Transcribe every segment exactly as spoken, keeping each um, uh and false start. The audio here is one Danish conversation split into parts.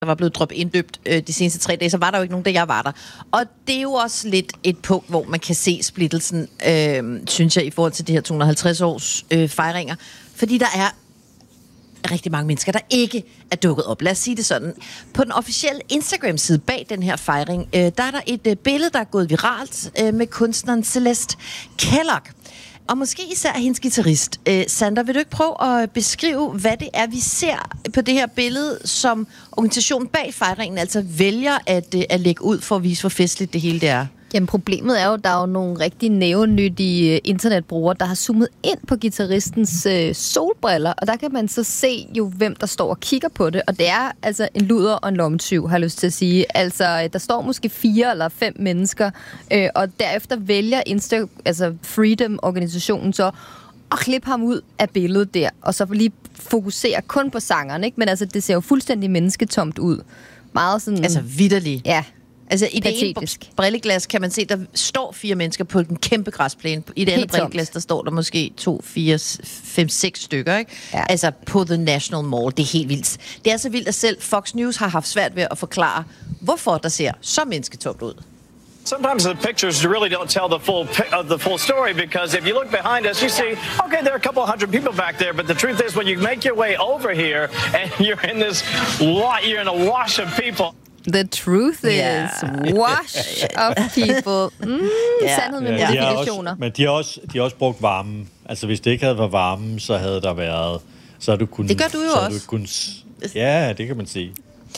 der var blevet droppet inddøbt øh, de seneste tre dage, så var der jo ikke nogen, da jeg var der. Og det er jo også lidt et punkt, hvor man kan se splittelsen, øh, synes jeg, i forhold til de her to hundrede og halvtreds års øh, fejringer. Fordi der er rigtig mange mennesker, der ikke er dukket op. Lad os sige det sådan. På den officielle Instagram-side bag den her fejring, øh, der er der et øh, billede, der er gået viralt øh, med kunstneren Celeste Kellogg. Og måske især hendes guitarist. Øh, Sander, vil du ikke prøve at beskrive, hvad det er, vi ser på det her billede, som organisationen bag fejringen altså vælger at, øh, at lægge ud for at vise, hvor festligt det hele det er? Jamen problemet er jo, at der er jo nogle rigtig nævenyttige internetbrugere, der har zoomet ind på guitaristens øh, solbriller, og der kan man så se jo, hvem der står og kigger på det, og det er altså en luder og en lommetyv, har jeg lyst til at sige. Altså, der står måske fire eller fem mennesker, øh, og derefter vælger Insta, altså Freedom-organisationen så at klippe ham ud af billedet der, og så lige fokusere kun på sangeren, ikke? Men altså, det ser jo fuldstændig mennesketomt ud. Meget sådan... Altså vitterligt. Ja. Altså i det ene brilleglas kan man se, der står fire mennesker på den kæmpe græsplæne. I det andet brilleglas, der står der måske to, fire, fem, seks stykker, ikke? Ja. Altså på The National Mall. Det er helt vildt. Det er så vildt, at selv Fox News har haft svært ved at forklare, hvorfor der ser så mennesketomt ud. Sometimes the pictures really don't tell the full uh, the full story, because if you look behind us, you see, okay, there are a couple hundred people back there, but the truth is, when you make your way over here and you're in this lot, you're in a wash of people. The truth is, yeah. Wash of people. Mm, yeah. Sandhed med ja, modifikationer. Men de har, også, de har også brugt varme. Altså, hvis det ikke havde været varme, så havde der været... Så du kunnet, det gør du jo også. Du kun, ja, det kan man sige.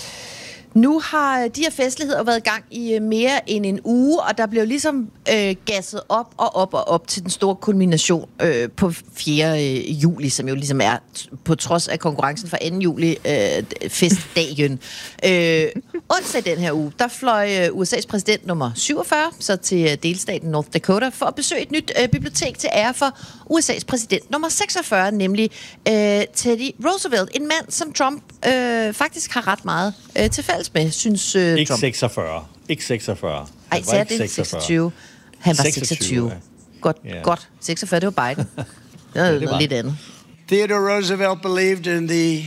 Nu har de her festligheder været i gang i mere end en uge, og der blev ligesom øh, gasset op og op og op til den store kulmination øh, på fjerde juli, som jo ligesom er, på trods af konkurrencen for anden juli, øh, festdagen. øh, onsdag den her uge, der fløj U S A's præsident nummer syvogfyrre, så til delstaten North Dakota, for at besøge et nyt øh, bibliotek til ære for U S A's præsident nummer seksogfyrre, nemlig øh, Teddy Roosevelt. En mand, som Trump øh, faktisk har ret meget øh, til fælles med, synes øh, ikke Trump. seksogfyrre. Ikke seksogfyrre. Ej, så er det seksogtyve. Han var seksogtyve. Ja. Godt, yeah. godt. seksogfyrre, det var Biden. Det var ja, noget lidt andet. Theodore Roosevelt believed in the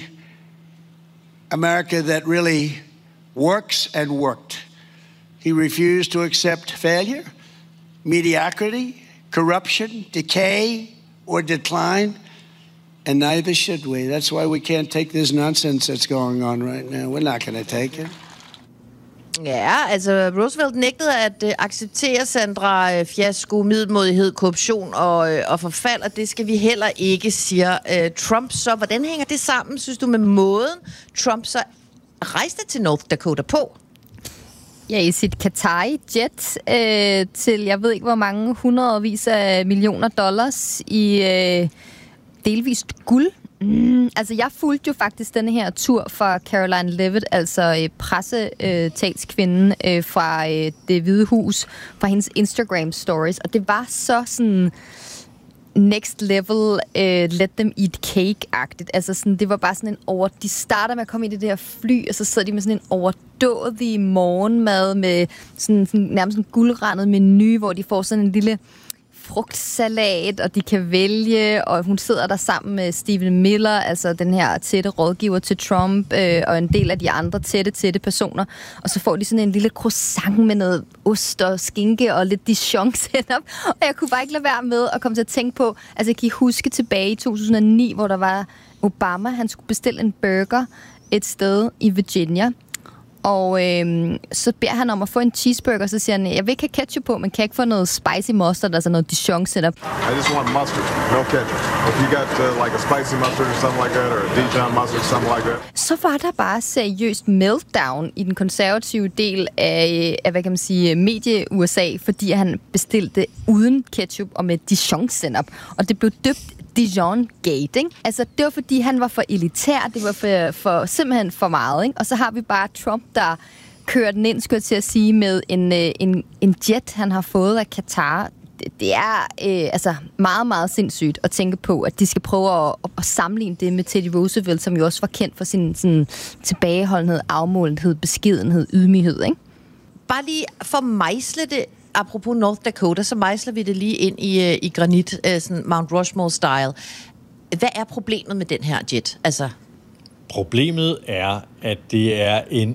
America that really works and worked. He refused to accept failure, mediocrity, corruption, decay, or decline. And neither should we. That's why we can't take this nonsense that's going on right now. We're not going to take it. Ja, altså Roosevelt nægtede at øh, acceptere, Sandra, øh, fiasko, middelmådighed, korruption og, øh, og forfald, og det skal vi heller ikke, siger øh, Trump. Så hvordan hænger det sammen, synes du, med måden Trump så rejste til North Dakota på? Ja, i sit Qatari-jet øh, til, jeg ved ikke hvor mange, hundredvis af millioner dollars i øh, delvist guld. Mm, altså, jeg fulgte jo faktisk denne her tur fra Caroline Leavitt, altså øh, pressetalskvinden øh, fra øh, Det Hvide Hus, fra hendes Instagram-stories, og det var så sådan next level, øh, let them eat cake-agtigt. Altså, sådan, det var bare sådan en over... De starter med at komme ind i det her fly, og så sidder de med sådan en overdådig morgenmad med sådan, sådan nærmest en guldrandet menu, hvor de får sådan en lille frugtsalat, og de kan vælge, og hun sidder der sammen med Stephen Miller, altså den her tætte rådgiver til Trump, øh, og en del af de andre tætte, tætte personer, og så får de sådan en lille croissant med noget ost og skinke og lidt dijon-setup, og jeg kunne bare ikke lade være med at komme til at tænke på, altså jeg kan huske tilbage i to tusind og ni, hvor der var Obama, han skulle bestille en burger et sted i Virginia, og øhm, så beder han om at få en cheeseburger, så siger han, jeg vil ikke have ketchup på, men kan jeg ikke få noget spicy mustard, altså noget Dijon setup? I just want mustard, no ketchup. If you got uh, like a spicy mustard or something like that, or a Dijon mustard, something like that. Så var der bare seriøst meltdown i den konservative del af, af hvad kan man sige, medie-U S A, fordi han bestilte uden ketchup og med Dijon setup, og det blev døbt Dijon Gate, ikke? Altså, det var fordi, han var for elitær, det var for, for simpelthen for meget, ikke? Og så har vi bare Trump, der kører den ind, skulle jeg til at sige, med en, en, en jet, han har fået af Qatar. Det, det er øh, altså meget, meget sindssygt at tænke på, at de skal prøve at, at sammenligne det med Teddy Roosevelt, som jo også var kendt for sin sådan, tilbageholdenhed, afmålenhed, beskedenhed, ydmyghed, ikke? Bare lige for mejsle det, apropos North Dakota, så mejsler vi det lige ind i, i granit, sådan Mount Rushmore-style. Hvad er problemet med den her jet? Altså, Problemet er, at det er en